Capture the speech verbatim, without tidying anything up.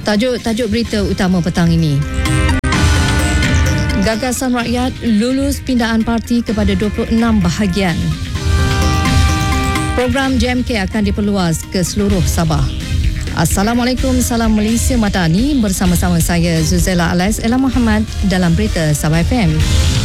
Tajuk tajuk berita utama petang ini. Gagasan rakyat lulus pindaan parti kepada dua puluh enam bahagian. Program J M K akan diperluas ke seluruh Sabah. Assalamualaikum, salam Malaysia Madani, bersama-sama saya Zuzela Alias Ella Muhammad dalam berita Sabah F M.